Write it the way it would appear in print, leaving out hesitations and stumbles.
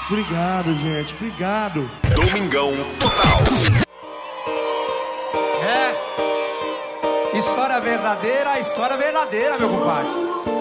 Obrigado, gente. Obrigado. Domingão Total. É. História verdadeira, meu compadre.